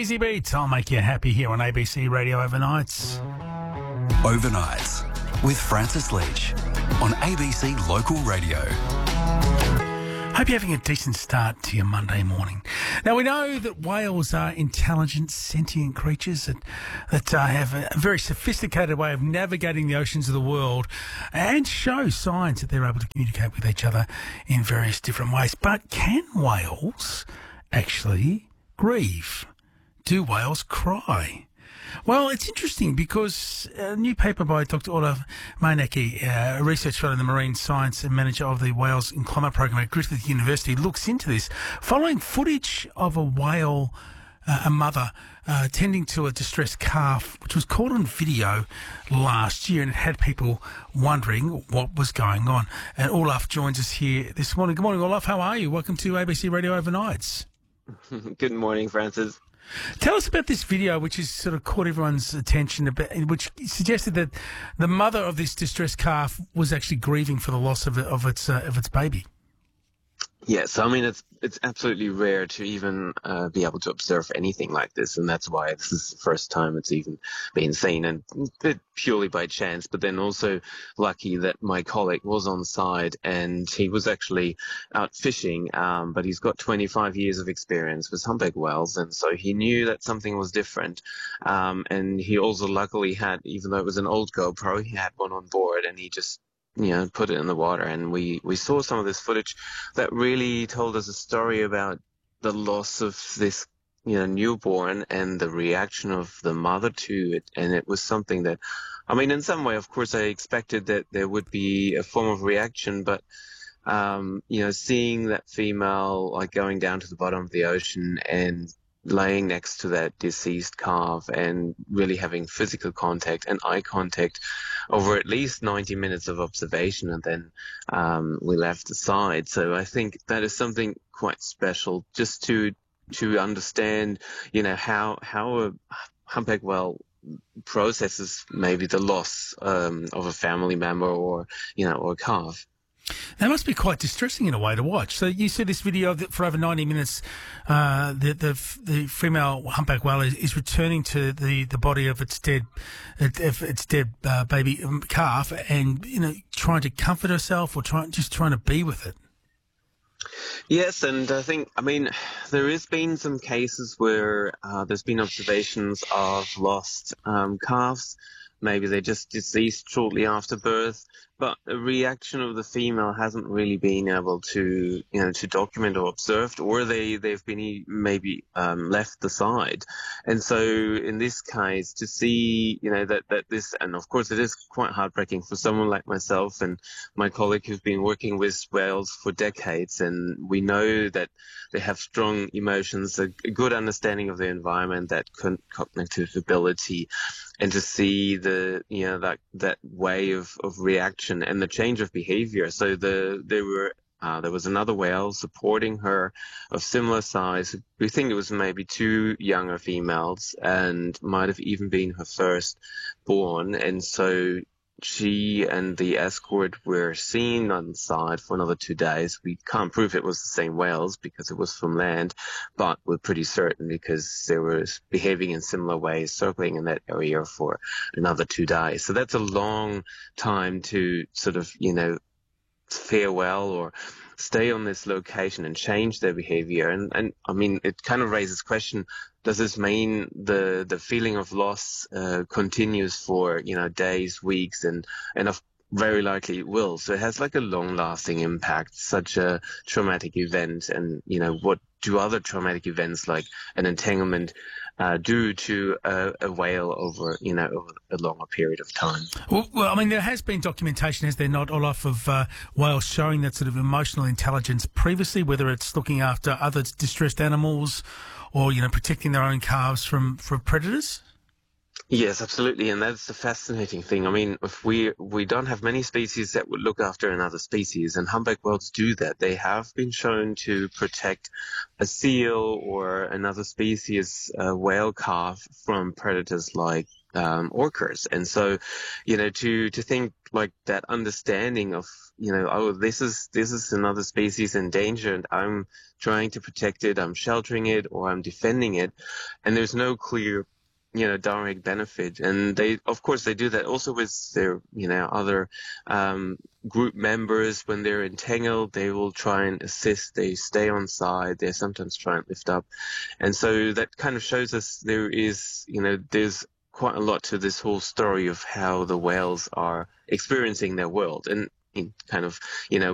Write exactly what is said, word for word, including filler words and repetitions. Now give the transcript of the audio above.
Easy Beats. I'll make you happy here on A B C Radio Overnights. Overnights with Francis Leach on A B C Local Radio. Hope you're having a decent start to your Monday morning. Now, we know that whales are intelligent, sentient creatures that, that uh, have a very sophisticated way of navigating the oceans of the world and show signs that they're able to communicate with each other in various different ways. But can whales actually grieve? Do whales cry? Well, it's interesting because a new paper by Doctor Olaf Meinecke, uh, a research fellow in the marine science and manager of the Whales in Climate Program at Griffith University, looks into this, following footage of a whale, uh, a mother, uh, tending to a distressed calf, which was caught on video last year, and it had people wondering what was going on. And Olaf joins us here this morning. Good morning, Olaf. How are you? Welcome to A B C Radio Overnights. Good morning, Francis. Tell us about this video, which has sort of caught everyone's attention, about, which suggested that the mother of this distressed calf was actually grieving for the loss of, of its uh, of its baby. Yes, I mean, it's it's absolutely rare to even uh, be able to observe anything like this, and that's why this is the first time it's even been seen, and it purely by chance, but then also lucky that my colleague was on side, and he was actually out fishing, um, but he's got twenty-five years of experience with humpback whales, and so he knew that something was different, um, and he also luckily had, even though it was an old GoPro, he had one on board, and he just you know, put it in the water, and we, we saw some of this footage that really told us a story about the loss of this, you know, newborn and the reaction of the mother to it. And it was something that, I mean, in some way, of course, I expected that there would be a form of reaction, but, um, you know, seeing that female, like, going down to the bottom of the ocean and laying next to that deceased calf and really having physical contact and eye contact over at least ninety minutes of observation, and then um, we left aside. So I think that is something quite special, just to to understand, you know, how how a humpback whale processes maybe the loss um, of a family member or, you know, or a calf. That must be quite distressing in a way to watch. So you see this video that for over ninety minutes, uh, the, the the female humpback whale is, is returning to the, the body of its dead, of its dead uh, baby calf, and you know, trying to comfort herself or trying just trying to be with it. Yes, and I think, I mean, there has been some cases where uh, there's been observations of lost um, calves. Maybe they just deceased shortly after birth, but the reaction of the female hasn't really been able to, you know, to document or observed, or they, they've been maybe um, left the side. And so in this case, to see, you know, that, that this, and of course it is quite heartbreaking for someone like myself and my colleague who've been working with whales for decades, and we know that they have strong emotions, a, a good understanding of the environment, that con- cognitive ability, and to see the, you know, that, that way of, of reaction and the change of behavior. So the, there were, uh, there was another whale supporting her of similar size. We think it was maybe two younger females and might have even been her first born. And so she and the escort were seen on side for another two days. We can't prove it was the same whales because it was from land, but we're pretty certain because they were behaving in similar ways, circling in that area for another two days. So that's a long time to sort of, you know, farewell or stay on this location and change their behavior. And, and I mean, it kind of raises question, does this mean the, the feeling of loss uh, continues for, you know, days, weeks, and, and of very likely it will. So it has like a long-lasting impact, such a traumatic event. And, you know, what do other traumatic events like an entanglement uh, do to a, a whale over, you know, over a longer period of time? Well, well, I mean, there has been documentation, has there not, Olaf, of uh, whales showing that sort of emotional intelligence previously, whether it's looking after other distressed animals or, you know, protecting their own calves from, from predators? Yes, absolutely, and that's the fascinating thing. I mean, if we we don't have many species that would look after another species, and humpback whales do that. They have been shown to protect a seal or another species, uh, whale calf, from predators like um, orcas. And so, you know, to to think like that understanding of you know, oh, this is this is another species in danger, and I'm trying to protect it, I'm sheltering it, or I'm defending it, and there's no clear, you know, direct benefit. And they, of course, they do that also with their, you know, other um, group members. When they're entangled, they will try and assist. They stay on side. They sometimes try and lift up, and so that kind of shows us there is, you know, there's quite a lot to this whole story of how the whales are experiencing their world, and in kind of, you know,